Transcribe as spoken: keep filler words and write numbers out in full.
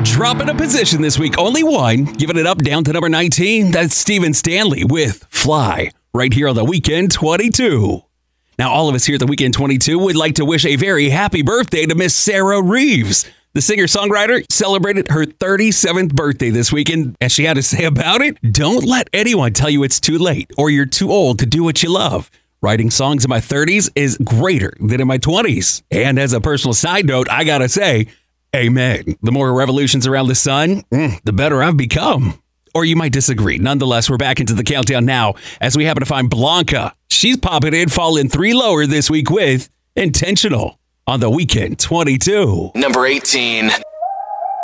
Dropping a position this week, only one. Giving it up down to number nineteen. That's Stephen Stanley with Fly, right here on the Weekend twenty-two. Now, all of us here at the Weekend twenty-two would like to wish a very happy birthday to Miss Sarah Reeves. The singer-songwriter celebrated her thirty-seventh birthday this weekend, and she had to say about it, don't let anyone tell you it's too late or you're too old to do what you love. Writing songs in my thirties is greater than in my twenties. And as a personal side note, I gotta say, amen. The more revolutions around the sun, mm, the better I've become. Or you might disagree. Nonetheless, we're back into the countdown now as we happen to find Blanca. She's popping in, falling three lower this week with Intentional on the Weekend twenty-two. Number eighteen.